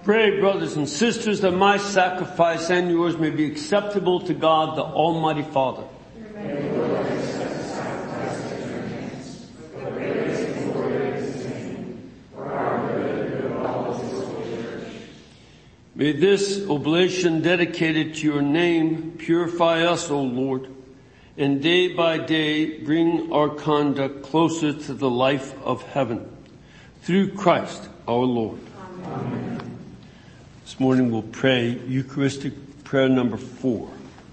Pray, brothers and sisters, that my sacrifice and yours may be acceptable to God, the Almighty Father. May this oblation dedicated to your name purify us, O Lord, and day by day bring our conduct closer to the life of heaven. Through Christ our Lord. Amen. This morning we'll pray Eucharistic prayer number 4.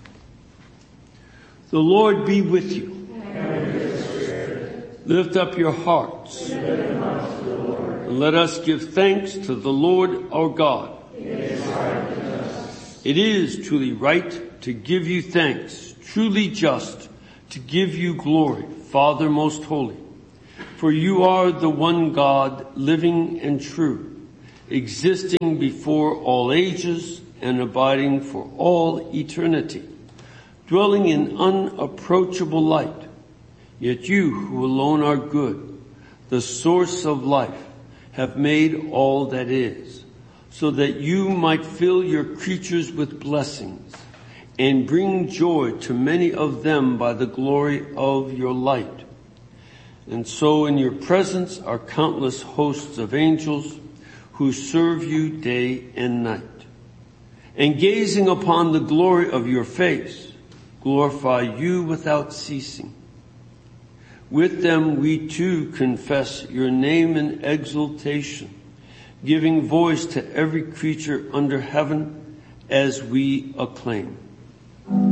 The Lord be with you. And with your spirit. Lift up your hearts. And let us give thanks to the Lord our God. It is truly right to give you thanks, truly just to give you glory, Father most holy. For you are the one God, living and true, existing before all ages and abiding for all eternity, dwelling in unapproachable light. Yet you, who alone are good, the source of life, have made all that is, so that you might fill your creatures with blessings and bring joy to many of them by the glory of your light. And so in your presence are countless hosts of angels who serve you day and night. And gazing upon the glory of your face, glorify you without ceasing. With them we too confess your name in exaltation, giving voice to every creature under heaven as we acclaim.